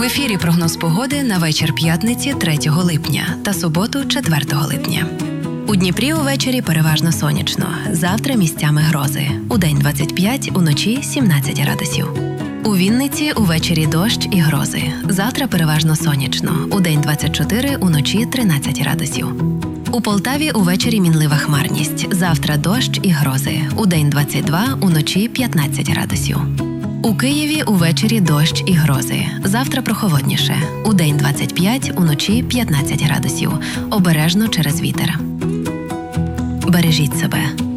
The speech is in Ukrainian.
ефірі прогноз погоди на вечір п'ятниці 3 липня та суботу 4 липня. У Дніпрі увечері переважно сонячно. Завтра місцями грози. Удень 25, уночі 17 градусів. У Вінниці увечері дощ і грози. Завтра переважно сонячно. Удень 24, уночі 13 градусів. У Полтаві увечері мінлива хмарність. Завтра дощ і грози. Удень 22, уночі 15 градусів. У Києві увечері дощ і грози. Завтра прохолодніше. Удень 25, уночі 15 градусів. Обережно через вітер. Бережіть себе.